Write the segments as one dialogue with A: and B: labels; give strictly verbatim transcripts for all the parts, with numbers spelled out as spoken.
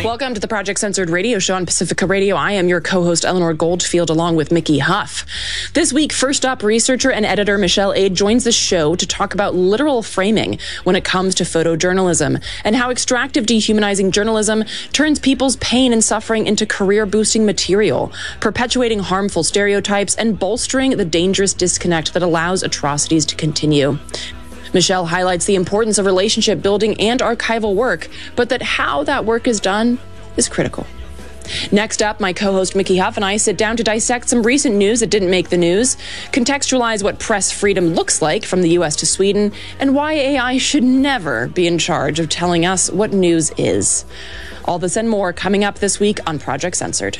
A: Welcome to the Project Censored radio show on Pacifica Radio. I am your co-host, Eleanor Goldfield, along with Mickey Huff. This week, first up, researcher and editor Michelle Ade joins the show to talk about literal framing when it comes to photojournalism and how extractive, dehumanizing journalism turns people's pain and suffering into career-boosting material, perpetuating harmful stereotypes and bolstering the dangerous disconnect that allows atrocities to continue. Michelle highlights the importance of relationship building and archival work, but that how that work is done is critical. Next up, my co-host Mickey Huff and I sit down to dissect some recent news that didn't make the news, contextualize what press freedom looks like from the U S to Sweden, and why A I should never be in charge of telling us what news is. All this and more coming up this week on Project Censored.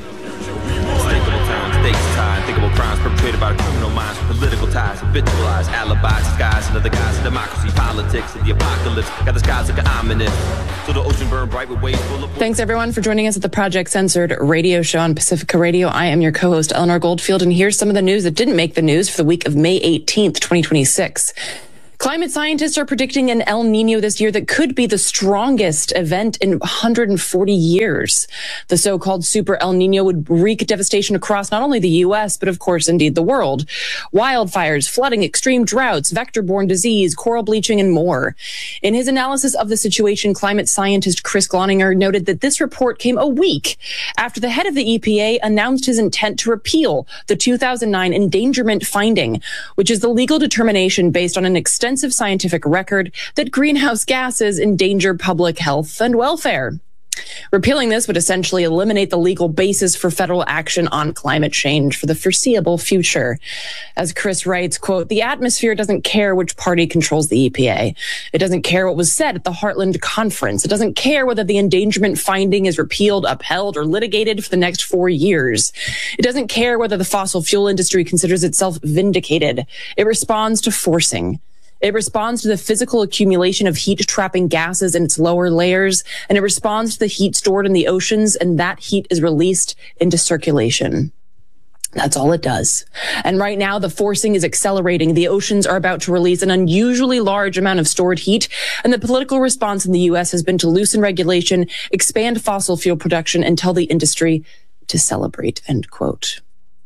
B: Unthinkable crimes perpetrated by criminal minds, political ties, habitualized alibis, disguised another guise of democracy, politics, and the apocalypse. Got the skies looking ominous. So the ocean burned bright with waves full of.
A: Thanks everyone for joining us at the Project Censored radio show on Pacifica Radio. I am your co-host Eleanor Goldfield, and here's some of the news that didn't make the news for the week of May eighteenth, twenty twenty-six. Climate scientists are predicting an El Nino this year that could be the strongest event in one hundred forty years. The so-called Super El Nino would wreak devastation across not only the U S, but of course, indeed, the world. Wildfires, flooding, extreme droughts, vector-borne disease, coral bleaching, and more. In his analysis of the situation, climate scientist Chris Gloninger noted that this report came a week after the head of the E P A announced his intent to repeal the two thousand nine endangerment finding, which is the legal determination based on an extensive scientific record that greenhouse gases endanger public health and welfare. Repealing this would essentially eliminate the legal basis for federal action on climate change for the foreseeable future. As Chris writes, quote, "The atmosphere doesn't care which party controls the E P A. It doesn't care what was said at the Heartland Conference. It doesn't care whether the endangerment finding is repealed, upheld, or litigated for the next four years. It doesn't care whether the fossil fuel industry considers itself vindicated. It responds to forcing. It responds to the physical accumulation of heat-trapping gases in its lower layers, and it responds to the heat stored in the oceans, and that heat is released into circulation. That's all it does. And right now, the forcing is accelerating. The oceans are about to release an unusually large amount of stored heat, and the political response in the U S has been to loosen regulation, expand fossil fuel production, and tell the industry to celebrate," end quote.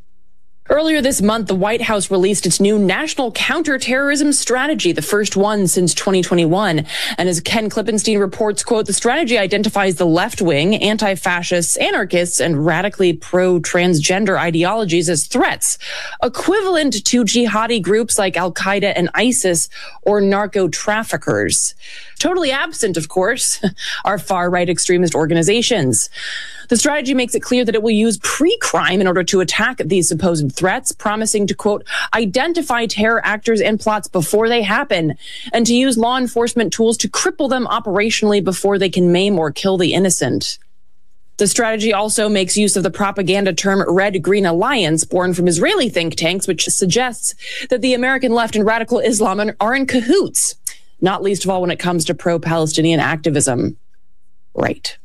A: Earlier this month, the White House released its new National Counterterrorism Strategy, the first one since twenty twenty-one. And as Ken Klippenstein reports, quote, "The strategy identifies the left-wing, anti-fascists, anarchists, and radically pro-transgender ideologies as threats, equivalent to jihadi groups like Al-Qaeda and ISIS or narco-traffickers. Totally absent, of course, are far-right extremist organizations. The strategy makes it clear that it will use pre-crime in order to attack these supposed threats, promising to, quote, identify terror actors and plots before they happen, and to use law enforcement tools to cripple them operationally before they can maim or kill the innocent. The strategy also makes use of the propaganda term Red-Green Alliance, born from Israeli think tanks, which suggests that the American left and radical Islam are in cahoots, not least of all when it comes to pro-Palestinian activism. Right.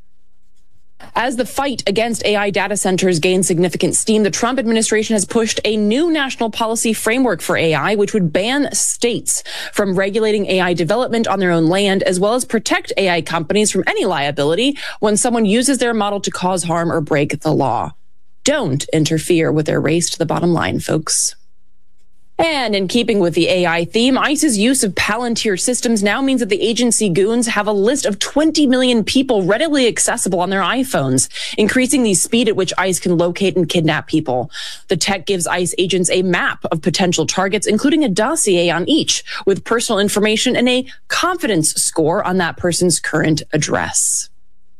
A: As the fight against A I data centers gains significant steam, the Trump administration has pushed a new national policy framework for A I, which would ban states from regulating A I development on their own land, as well as protect A I companies from any liability when someone uses their model to cause harm or break the law. Don't interfere with their race to the bottom line, folks. And in keeping with the A I theme, ICE's use of Palantir systems now means that the agency goons have a list of twenty million people readily accessible on their iPhones, increasing the speed at which ICE can locate and kidnap people. The tech gives ICE agents a map of potential targets, including a dossier on each, with personal information and a confidence score on that person's current address.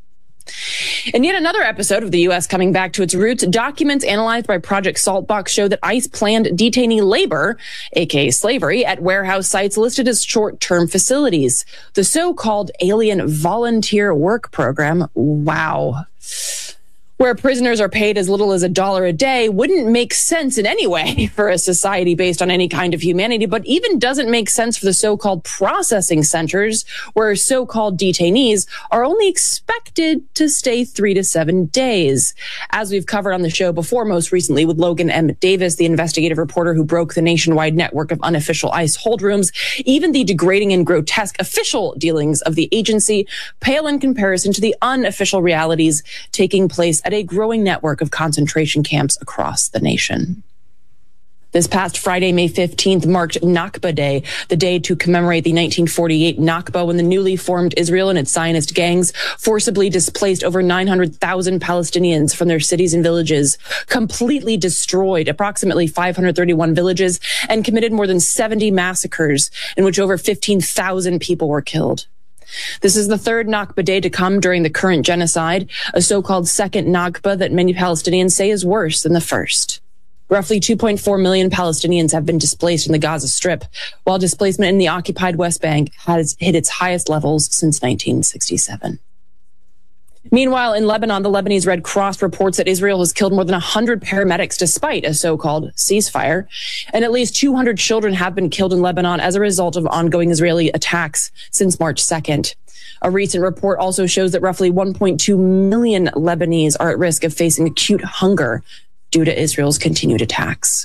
A: In yet another episode of the U S coming back to its roots, documents analyzed by Project Saltbox show that ICE planned detainee labor, aka slavery, at warehouse sites listed as short-term facilities. The so-called Alien Volunteer Work Program, wow. where prisoners are paid as little as a dollar a day wouldn't make sense in any way for a society based on any kind of humanity, but even doesn't make sense for the so-called processing centers where so-called detainees are only expected to stay three to seven days. As we've covered on the show before, most recently with Logan M. Davis, the investigative reporter who broke the nationwide network of unofficial ICE hold rooms, even the degrading and grotesque official dealings of the agency pale in comparison to the unofficial realities taking place at a growing network of concentration camps across the nation. This past Friday, May fifteenth, marked Nakba Day, the day to commemorate the nineteen forty-eight Nakba, when the newly formed Israel and its Zionist gangs forcibly displaced over nine hundred thousand Palestinians from their cities and villages, completely destroyed approximately five hundred thirty-one villages, and committed more than seventy massacres in which over fifteen thousand people were killed. This is the third Nakba Day to come during the current genocide, a so-called second Nakba that many Palestinians say is worse than the first. Roughly two point four million Palestinians have been displaced in the Gaza Strip, while displacement in the occupied West Bank has hit its highest levels since nineteen sixty-seven. Meanwhile, in Lebanon, the Lebanese Red Cross reports that Israel has killed more than one hundred paramedics despite a so-called ceasefire. And at least two hundred children have been killed in Lebanon as a result of ongoing Israeli attacks since March second. A recent report also shows that roughly one point two million Lebanese are at risk of facing acute hunger due to Israel's continued attacks.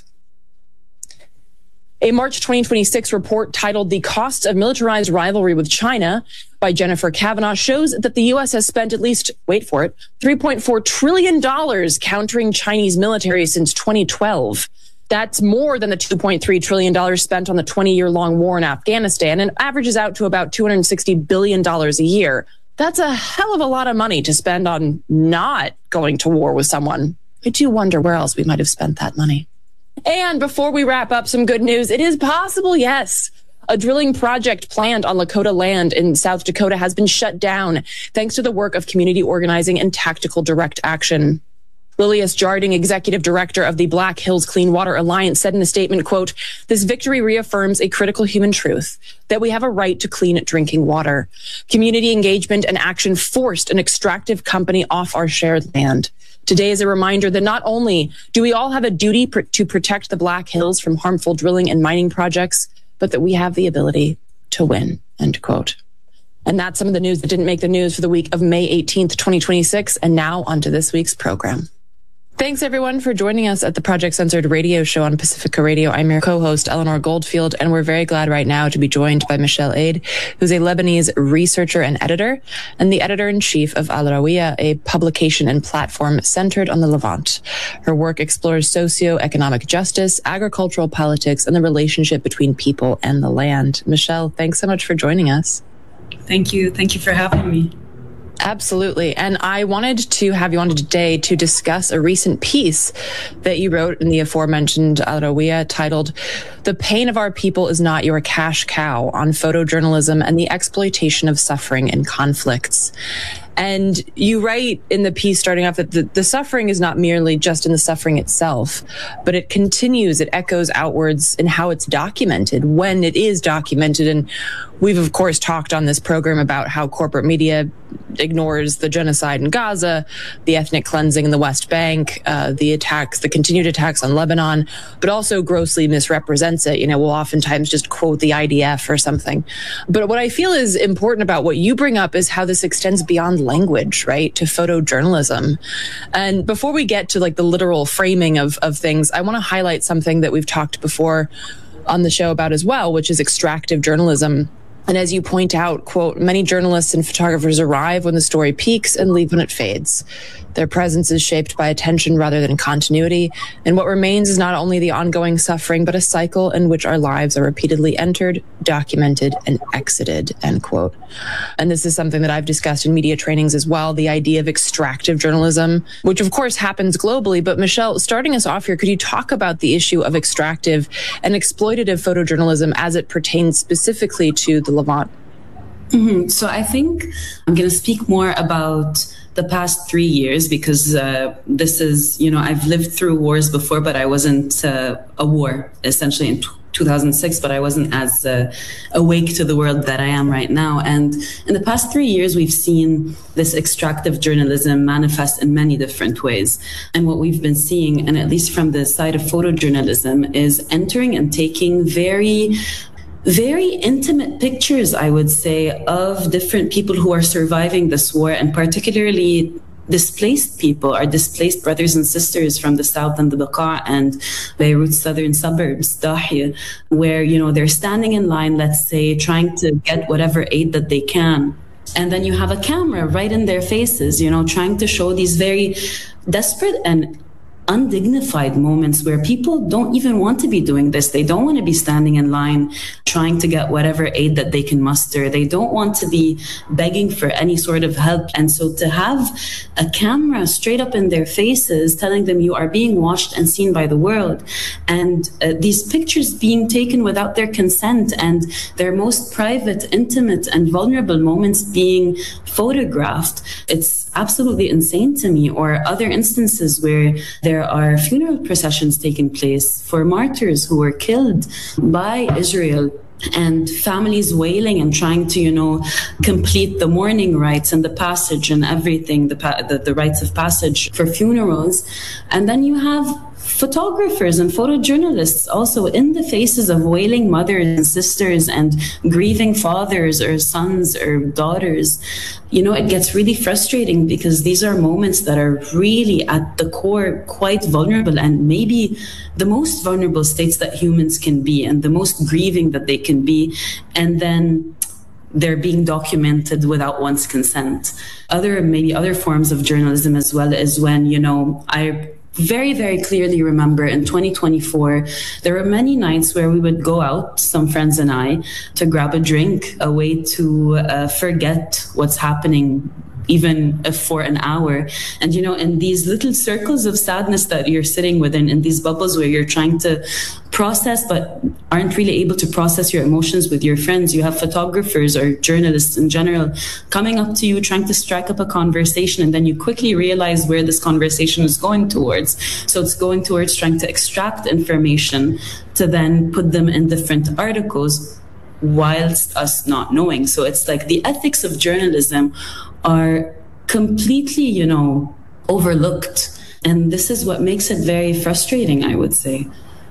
A: A March twenty twenty-six report titled "The Costs of Militarized Rivalry with China" by Jennifer Kavanaugh shows that the U S has spent at least, wait for it, three point four trillion dollars countering Chinese military since twenty twelve. That's more than the two point three trillion dollars spent on the twenty-year-long war in Afghanistan and averages out to about two hundred sixty billion dollars a year. That's a hell of a lot of money to spend on not going to war with someone. I do wonder where else we might have spent that money. And before we wrap up, some good news. It is possible, yes. A drilling project planned on Lakota land in South Dakota has been shut down thanks to the work of community organizing and tactical direct action. Lilias Jarding, executive director of the Black Hills Clean Water Alliance, said in a statement, quote, "This victory reaffirms a critical human truth, that we have a right to clean drinking water. Community engagement and action forced an extractive company off our shared land. Today is a reminder that not only do we all have a duty pr- to protect the Black Hills from harmful drilling and mining projects, but that we have the ability to win," end quote. And that's some of the news that didn't make the news for the week of May eighteenth, twenty twenty-six. And now on to this week's program. Thanks, everyone, for joining us at the Project Censored radio show on Pacifica Radio. I'm your co-host, Eleanor Goldfield, and we're very glad right now to be joined by Michelle Aid, who's a Lebanese researcher and editor, and the editor-in-chief of Al Rawiyah, a publication and platform centered on the Levant. Her work explores socio-economic justice, agricultural politics, and the relationship between people and the land. Michelle, thanks so much for joining us.
C: Thank you. Thank you for having me.
A: Absolutely. And I wanted to have you on today to discuss a recent piece that you wrote in the aforementioned Al Rawiyah titled "The Pain of Our People is Not Your Cash Cow" on photojournalism and the exploitation of suffering and conflicts. And you write in the piece starting off that the, the suffering is not merely just in the suffering itself, but it continues, it echoes outwards in how it's documented, when it is documented. And we've, of course, talked on this program about how corporate media ignores the genocide in Gaza, the ethnic cleansing in the West Bank, uh, the attacks, the continued attacks on Lebanon, but also grossly misrepresents it. You know, we'll oftentimes just quote the I D F or something. But what I feel is important about what you bring up is how this extends beyond language, right, to photojournalism. And before we get to like the literal framing of, of things, I want to highlight something that we've talked before on the show about as well, which is extractive journalism. And as you point out, quote, "Many journalists and photographers arrive when the story peaks and leave when it fades. Their presence is shaped by attention rather than continuity. And what remains is not only the ongoing suffering, but a cycle in which our lives are repeatedly entered, documented, and exited," end quote. And this is something that I've discussed in media trainings as well, the idea of extractive journalism, which of course happens globally. But Michelle, starting us off here, could you talk about the issue of extractive and exploitative photojournalism as it pertains specifically to the Levant?
C: Mm-hmm. So I think I'm going to speak more about the past three years because uh, this is, you know, I've lived through wars before, but I wasn't uh, a war essentially in two thousand six, but I wasn't as uh, awake to the world that I am right now. And in the past three years, we've seen this extractive journalism manifest in many different ways. And what we've been seeing, and at least from the side of photojournalism, is entering and taking very very intimate pictures, I would say, of different people who are surviving this war, and particularly displaced people, our displaced brothers and sisters from the south and the Beqa and Beirut's southern suburbs, Dahiya, where, you know, they're standing in line, let's say, trying to get whatever aid that they can. And then you have a camera right in their faces, you know, trying to show these very desperate and undignified moments where people don't even want to be doing this. They don't want to be standing in line trying to get whatever aid that they can muster. They don't want to be begging for any sort of help. And so to have a camera straight up in their faces telling them you are being watched and seen by the world, and uh, these pictures being taken without their consent, and their most private, intimate, and vulnerable moments being photographed, it's absolutely insane to me. Or other instances where there are funeral processions taking place for martyrs who were killed by Israel, and families wailing and trying to, you know, complete the mourning rites and the passage and everything, the, the, the rites of passage for funerals. And then you have photographers and photojournalists also in the faces of wailing mothers and sisters and grieving fathers or sons or daughters. You know, it gets really frustrating because these are moments that are really at the core quite vulnerable, and maybe the most vulnerable states that humans can be and the most grieving that they can be. And then they're being documented without one's consent. Other, maybe other forms of journalism as well is when, you know, I very, very clearly remember in twenty twenty-four, there were many nights where we would go out, some friends and I, to grab a drink, a way to uh, forget what's happening, even if for an hour. And, you know, in these little circles of sadness that you're sitting within, in these bubbles where you're trying to process but aren't really able to process your emotions with your friends, you have photographers or journalists in general coming up to you, trying to strike up a conversation, and then you quickly realize where this conversation is going towards. So it's going towards trying to extract information to then put them in different articles whilst us not knowing. So it's like the ethics of journalism are completely, you know, overlooked. And this is what makes it very frustrating, I would say.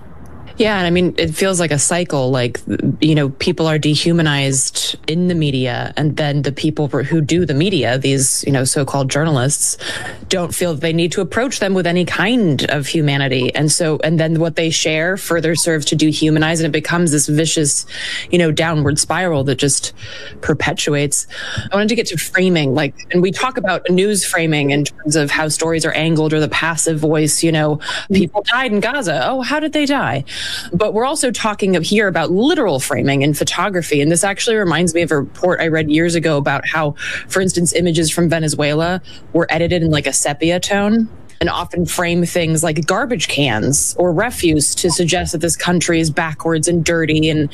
A: Yeah, and I mean, it feels like a cycle, like, you know, people are dehumanized in the media, and then the people who do the media, these, you know, so-called journalists, don't feel that they need to approach them with any kind of humanity. And so, and then what they share further serves to dehumanize, and it becomes this vicious, you know, downward spiral that just perpetuates. I wanted to get to framing, like, and we talk about news framing in terms of how stories are angled, or the passive voice, you know, people died in Gaza. Oh, how did they die? But we're also talking here about literal framing in photography. And this actually reminds me of a report I read years ago about how, for instance, images from Venezuela were edited in like a sepia tone, and often frame things like garbage cans or refuse to suggest that this country is backwards and dirty. And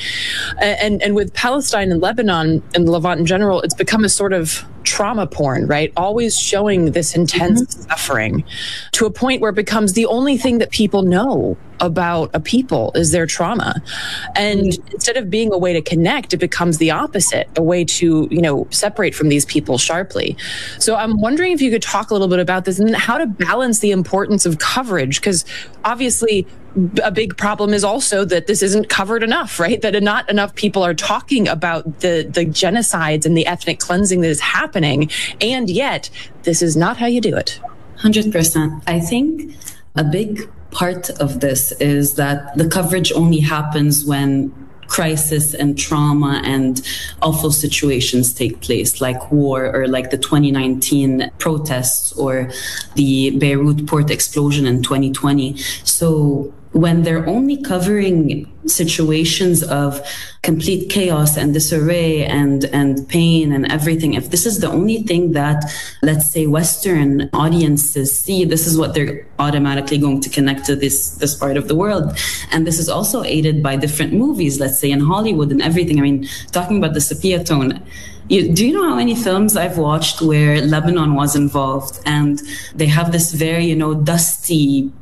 A: and and with Palestine and Lebanon and Levant in general, it's become a sort of trauma porn, right? Always showing this intense mm-hmm. suffering to a point where it becomes the only thing that people know about a people is their trauma. And mm-hmm. instead of being a way to connect, it becomes the opposite, a way to, you know, separate from these people sharply. So I'm wondering if you could talk a little bit about this and how to balance the importance of coverage, because obviously a big problem is also that this isn't covered enough, right? That not enough people are talking about the, the genocides and the ethnic cleansing that is happening. And yet, this is not how you do it.
C: one hundred percent. I think a big part of this is that the coverage only happens when crisis and trauma and awful situations take place, like war, or like the twenty nineteen protests, or the Beirut port explosion in twenty twenty. So when they're only covering situations of complete chaos and disarray and, and pain and everything, if this is the only thing that, let's say, Western audiences see, this is what they're automatically going to connect to this, this part of the world. And this is also aided by different movies, let's say in Hollywood and everything. I mean, talking about the sepia tone, You, do you know how many films I've watched where Lebanon was involved, and they have this very, you know, dusty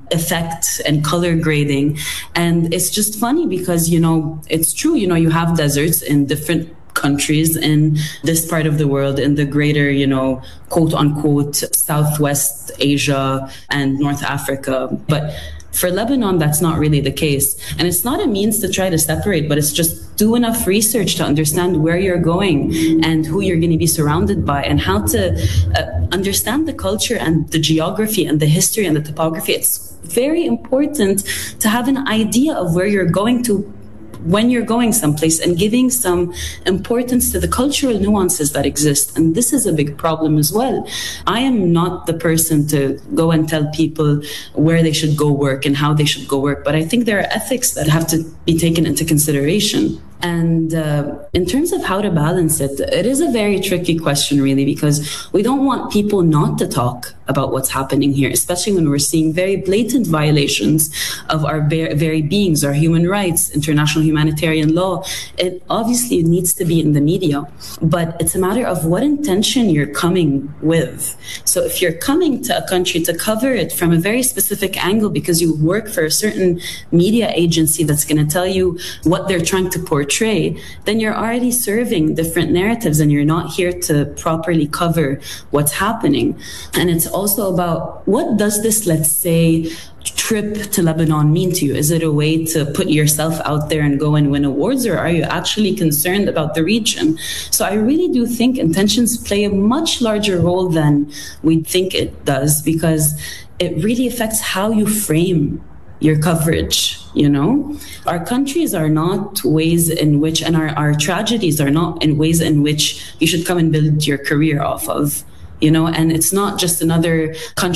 C: effect and color grading. And it's just funny because, you know, it's true, you know, you have deserts in different countries in this part of the world, in the greater, you know, quote unquote, Southwest Asia and North Africa. But for Lebanon, that's not really the case. And it's not a means to try to separate, but it's just do enough research to understand where you're going and who you're going to be surrounded by and how to uh, understand the culture and the geography and the history and the topography. It's very important to have an idea of where you're going to when you're going someplace and giving some importance to the cultural nuances that exist. And this is a big problem as well. I am not the person to go and tell people where they should go work and how they should go work, but I think there are ethics that have to be taken into consideration. And uh, in terms of how to balance it, it is a very tricky question, really, because we don't want people not to talk about what's happening here, especially when we're seeing very blatant violations of our very beings, our human rights, international humanitarian law. It obviously needs to be in the media, but it's a matter of what intention you're coming with. So if you're coming to a country to cover it from a very specific angle because you work for a certain media agency that's going to tell you what they're trying to portray, then you're already serving different narratives and you're not here to properly cover what's happening. And it's also about, what does this, let's say, trip to Lebanon mean to you? Is it a way to put yourself out there and go and win awards, or are you actually concerned about the region? So I really do think intentions play a much larger role than we think it does, because it really affects how you frame your coverage. You know, our countries are not ways in which, and our, our tragedies are not in ways in which you should come and build your career off of. You know, and it's not just another country